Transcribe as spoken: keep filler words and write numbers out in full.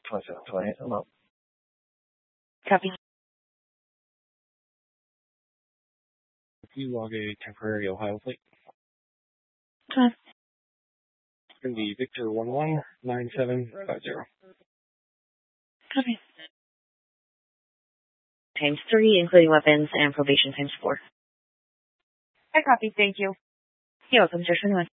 twenty-seven twenty. I'm up. Copy. If you log a temporary Ohio plate. Time. It's going to be Victor one one nine seven five zero. Copy. Times three, including weapons, and probation times four. I copy. Thank you. You're welcome, Sir.